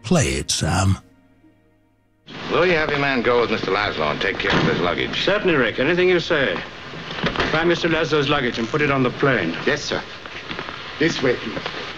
Play it, Sam. Will you have your man go with Mr. Laszlo and take care of his luggage? Certainly, Rick. Anything you say. Find Mr. Laszlo's luggage and put it on the plane. Yes, sir. This way, please.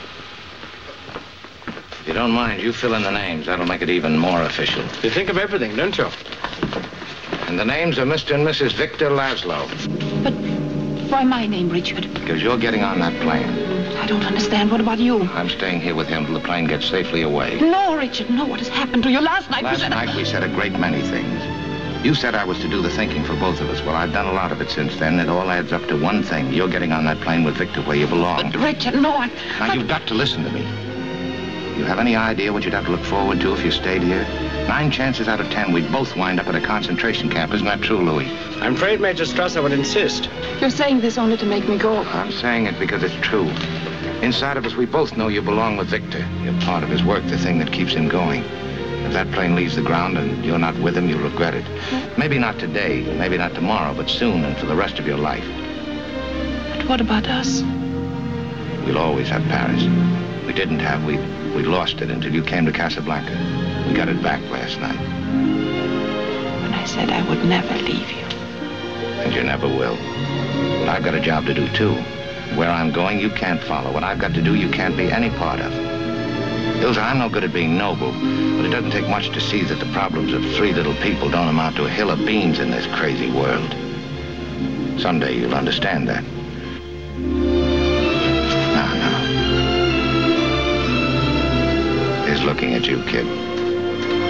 If you don't mind, you fill in the names. That'll make it even more official. You think of everything, don't you? And the names are Mr. and Mrs. Victor Laszlo. But why my name, Richard? Because you're getting on that plane. I don't understand. What about you? I'm staying here with him till the plane gets safely away. No, Richard, no. What has happened to you last night? Last night we said a great many things. You said I was to do the thinking for both of us. Well, I've done a lot of it since then. It all adds up to one thing. You're getting on that plane with Victor where you belong. But, Richard, no, Now, you've got to listen to me. You have any idea what you'd have to look forward to if you stayed here? 9 chances out of 10, we'd both wind up at a concentration camp. Isn't that true, Louis? I'm afraid Major Strasser would insist. You're saying this only to make me go. I'm saying it because it's true. Inside of us, we both know you belong with Victor. You're part of his work, the thing that keeps him going. If that plane leaves the ground and you're not with him, you'll regret it. Maybe not today, maybe not tomorrow, but soon and for the rest of your life. But what about us? We'll always have Paris. We didn't have. We lost it until you came to Casablanca. We got it back last night. When I said I would never leave you. And you never will. But I've got a job to do, too. Where I'm going, you can't follow. What I've got to do, you can't be any part of. Ilsa, I'm no good at being noble, but it doesn't take much to see that the problems of 3 little people don't amount to a hill of beans in this crazy world. Someday you'll understand that. Now. Here's looking at you, kid.